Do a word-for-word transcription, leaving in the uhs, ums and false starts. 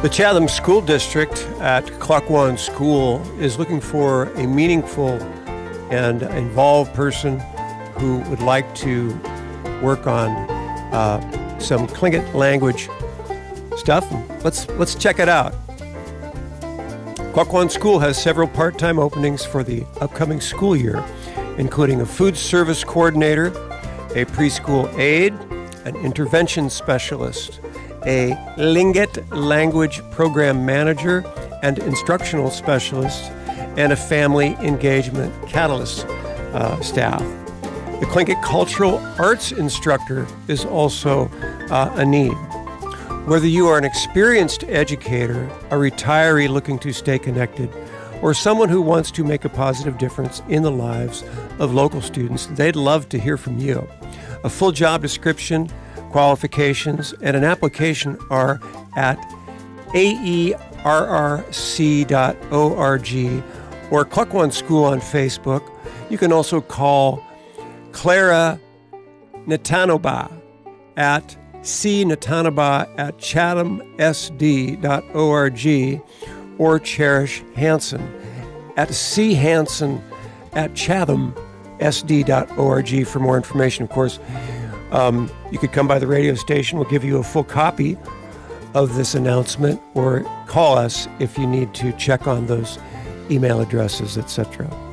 The Chatham School District at Klukwan School is looking for a meaningful and involved person who would like to work on uh, some Tlingit language stuff. Let's let's check it out. Klukwan School has several part-time openings for the upcoming school year, including a food service coordinator, a preschool aide, an intervention specialist, a Tlingit language program manager and instructional specialist, and a family engagement catalyst uh, staff. The Tlingit cultural arts instructor is also uh, a need. Whether you are an experienced educator, a retiree looking to stay connected, or someone who wants to make a positive difference in the lives of local students, they'd love to hear from you. A full job description, qualifications, and an application are at A E R R C dot org or Klukwan School on Facebook. You can also call Clara Natanoba at C Natanoba at chatham s d dot org or Cherish Hansen at C Hansen at chatham s d dot org for more information. Of course, Um, you could come by the radio station. We'll give you a full copy of this announcement, or call us if you need to check on those email addresses, et cetera.